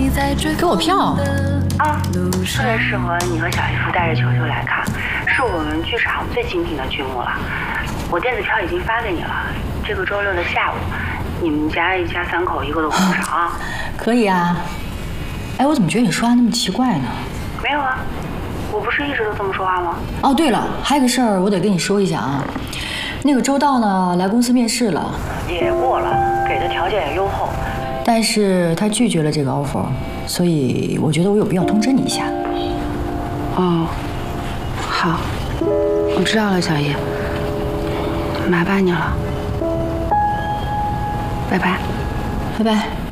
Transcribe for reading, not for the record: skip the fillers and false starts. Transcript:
给我票啊，特别适合你和小姨夫带着球球来看，是我们剧场最精品的剧目了。我电子票已经发给你了，这个周六的下午，你们家一家三口一个都空上啊。 可以啊。哎，我怎么觉得你说话那么奇怪呢？ 没有啊，我不是一直都这么说话吗？ 哦，对了，还有个事儿我得跟你说一下啊。那个周道呢来公司面试了， 也过了，给的条件也优厚， 但是他拒绝了这个 offer， 所以我觉得我有必要通知你一下。 哦，好，我知道了，小姨，麻烦你了，拜拜， 拜拜。